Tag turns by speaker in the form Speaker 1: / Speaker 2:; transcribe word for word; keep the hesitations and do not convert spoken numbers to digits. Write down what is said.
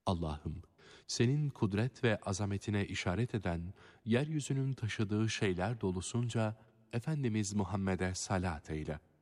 Speaker 1: Allah'ım, senin kudret ve azametine işaret eden, yeryüzünün taşıdığı şeyler dolusunca Efendimiz Muhammed'e salat eyle.